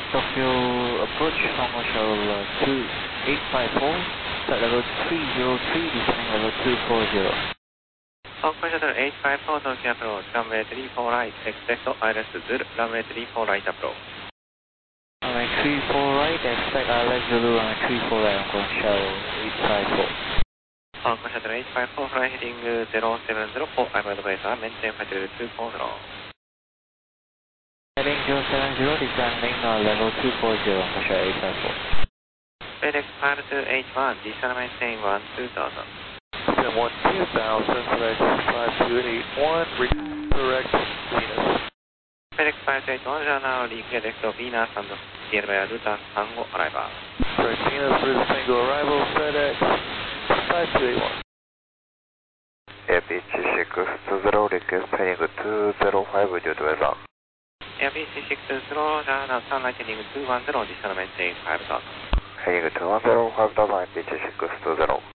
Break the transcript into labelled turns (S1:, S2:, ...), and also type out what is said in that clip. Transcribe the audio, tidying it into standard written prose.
S1: Tokyo approach, Hongo Shuttle 2854, flight level 303, descending level 240.
S2: Hongo Shuttle 854, Tokyo approach, runway 34 right, expect ILS Zulu, runway 34 right approach.
S1: Runway 34 right, expect ILS Zulu, runway 34 right, Hongo Shuttle 854.
S2: Hongo Shuttle 854, fly heading 0704, I'm advisor, maintain flight level 240.
S1: Heading 070, descending level 240, Hongo Shuttle 854.
S2: FedEx 5281, descend maintain 12000.
S3: Descend 12000, FedEx 5281, redirect Venus.
S2: FedEx 5281, now redirect Venus and nearby Ruta Tango arrival.
S3: Correct Venus, Ruta Tango arrival, FedEx 5281.
S4: Airbus 620, request heading 205 due to weather.
S2: Airbus 620, now turn right heading 210, descend maintain 5000.
S4: Heading 210, 5000, Airbus 620.